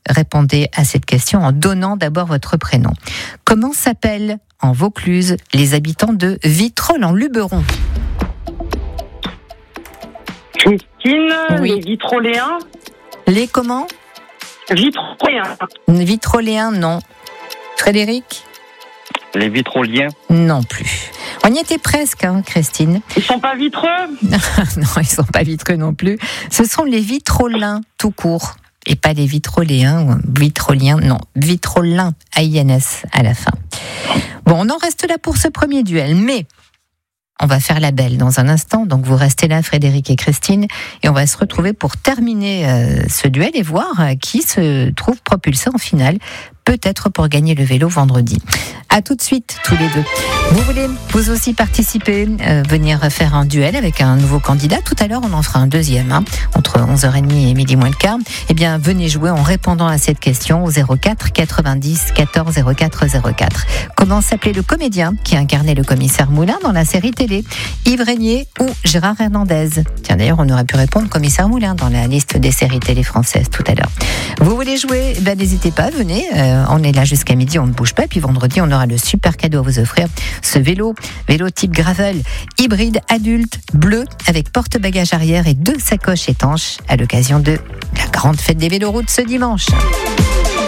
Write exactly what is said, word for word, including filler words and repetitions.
répondez à cette question en donnant d'abord votre prénom. Comment s'appellent en Vaucluse les habitants de Vitrolles en Luberon? Christine, Oui. les Vitroléens. Les comment? Vitroléens. Vitroléens, non. Frédéric? Les vitroliens. Non plus. On y était presque, hein, Christine. Ils sont pas vitreux? Non, ils sont pas vitreux non plus. Ce sont les vitrolins, tout court. Et pas les vitroléens, ou vitroliens, non. Vitrolins, A I N S à la fin. Bon, on en reste là pour ce premier duel, mais on va faire la belle dans un instant. Donc vous restez là, Frédéric et Christine, et on va se retrouver pour terminer euh, ce duel et voir euh, qui se trouve propulsé en finale, peut-être pour gagner le vélo vendredi. À tout de suite, tous les deux. Vous voulez vous aussi participer, euh, venir faire un duel avec un nouveau candidat? Tout à l'heure, on en fera un deuxième, hein, entre onze heures trente et midi moins le quart. Eh bien, venez jouer en répondant à cette question au zéro quatre quatre-vingt-dix quatorze zéro quatre zéro quatre. Comment s'appelait le comédien qui incarnait le commissaire Moulin dans la série télé? Yves Régnier ou Gérard Hernandez? Tiens, d'ailleurs, on aurait pu répondre commissaire Moulin dans la liste des séries télé françaises tout à l'heure. Vous voulez jouer? Ben, n'hésitez pas, venez. Euh, on est là jusqu'à midi, on ne bouge pas. Puis vendredi, on aura le super cadeau à vous offrir. Ce vélo, vélo type gravel, hybride adulte, bleu, avec porte-bagages arrière et deux sacoches étanches à l'occasion de la grande fête des véloroutes ce dimanche.